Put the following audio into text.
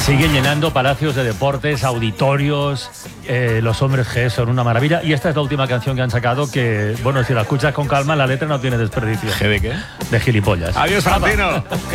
Sigue llenando palacios de deportes, auditorios, los hombres G son una maravilla. Y esta es la última canción que han sacado que, bueno, si la escuchas con calma, la letra no tiene desperdicio. ¿G de qué? De gilipollas. Adiós, Francino.